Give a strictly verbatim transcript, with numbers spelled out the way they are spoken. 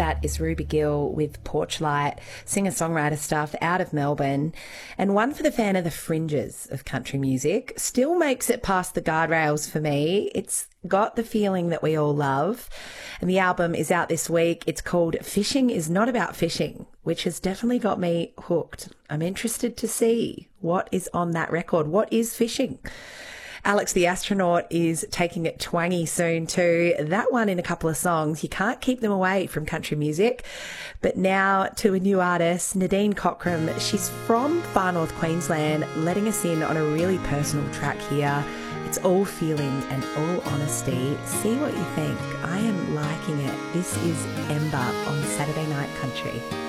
that is Ruby Gill with Porchlight, singer-songwriter stuff out of Melbourne, and one for the fan of the fringes of country music. Still makes it past the guardrails for me. It's got the feeling that we all love, and the album is out this week. It's called Fishing is Not About Fishing, which has definitely got me hooked. I'm interested to see what is on that record. What is fishing? Alex the Astronaut is taking it twangy soon too. That one in a couple of songs. You can't keep them away from country music. But now to a new artist, Nadine Cockram. She's from far north Queensland, letting us in on a really personal track here. It's all feeling and all honesty. See what you think. I am liking it. This is Ember on Saturday Night Country.